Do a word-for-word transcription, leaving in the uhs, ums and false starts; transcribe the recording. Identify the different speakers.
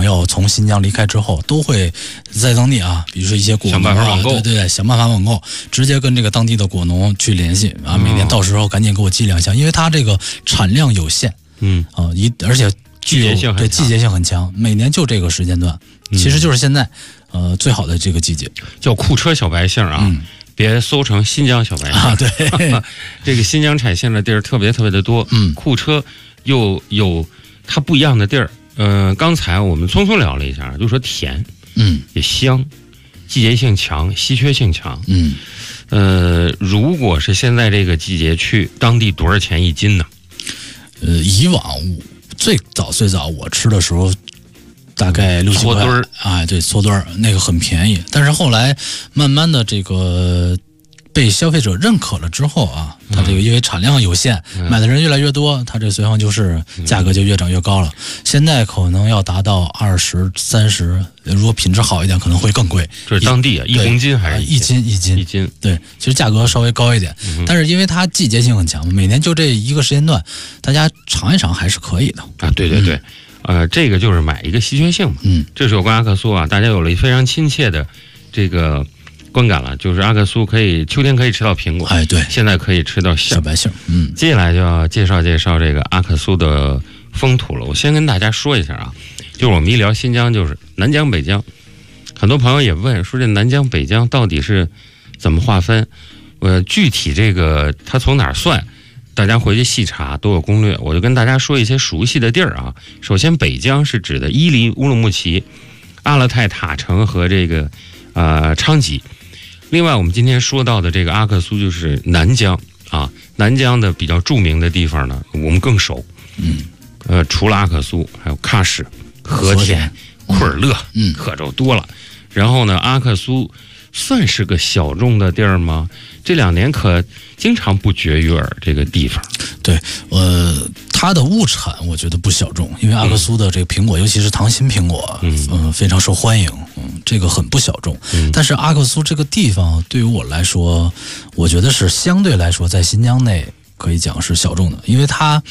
Speaker 1: 友从新疆离开之后，都会在当地啊，比如说一些果农、啊、
Speaker 2: 想办法网购，
Speaker 1: 对对对，想办法网购，直接跟这个当地的果农去联系啊，每年到时候赶紧给我寄两箱，因为它这个产量有限，
Speaker 2: 嗯
Speaker 1: 啊，一而且具有
Speaker 2: 季节性很强，
Speaker 1: 对季节性很强，每年就这个时间段，其实就是现在。呃，最好的这个季节
Speaker 2: 叫库车小白杏啊，嗯、别搜成新疆小白杏
Speaker 1: 啊。对，
Speaker 2: 这个新疆产杏的地儿特别特别的多，
Speaker 1: 嗯，
Speaker 2: 库车又有它不一样的地儿。呃，刚才我们匆匆聊了一下，就说甜，
Speaker 1: 嗯，
Speaker 2: 也香，季节性强，稀缺性强，
Speaker 1: 嗯，
Speaker 2: 呃，如果是现在这个季节去，当地多少钱一斤呢？
Speaker 1: 呃，以往最早最早我吃的时候。大概六七块，哎，对，搓墩儿那个很便宜，但是后来慢慢的这个被消费者认可了之后啊，它这个因为产量有限，嗯、买的人越来越多，它这随行就市价格就越涨越高了。嗯、现在可能要达到二十三十，如果品质好一点，可能会更贵。
Speaker 2: 这是当地啊，一公斤还是
Speaker 1: 一斤一斤
Speaker 2: 一斤？
Speaker 1: 对，其实价格稍微高一点，嗯、但是因为它季节性很强，每年就这一个时间段，大家尝一尝还是可以的
Speaker 2: 啊。对对对。嗯呃，这个就是买一个稀缺性嘛，
Speaker 1: 嗯，
Speaker 2: 这是有关阿克苏啊，大家有了非常亲切的这个观感了，就是阿克苏可以秋天可以吃到苹果，
Speaker 1: 哎，对，
Speaker 2: 现在可以吃到杏，
Speaker 1: 小白杏，嗯，
Speaker 2: 接下来就要介绍介绍这个阿克苏的风土了。我先跟大家说一下啊，就是我们一聊新疆，就是南疆北疆，很多朋友也问说这南疆北疆到底是怎么划分？呃，具体这个它从哪儿算？大家回去细查都有攻略，我就跟大家说一些熟悉的地儿啊。首先，北疆是指的伊犁、乌鲁木齐、阿勒泰、塔城和这个呃昌吉。另外，我们今天说到的这个阿克苏就是南疆啊，南疆的比较著名的地方呢，我们更熟。
Speaker 1: 嗯，
Speaker 2: 呃，除了阿克苏，还有喀什、和田、库尔勒，
Speaker 1: 嗯，
Speaker 2: 可就多了。然后呢，阿克苏算是个小众的地儿吗？这两年可经常不绝于耳这个地方。
Speaker 1: 对，呃，它的物产我觉得不小众，因为阿克苏的这个苹果，嗯、尤其是糖心苹果，嗯、呃，非常受欢迎，嗯，这个很不小众。嗯、但是阿克苏这个地方对于我来说，我觉得是相对来说在新疆内可以讲是小众的，因为它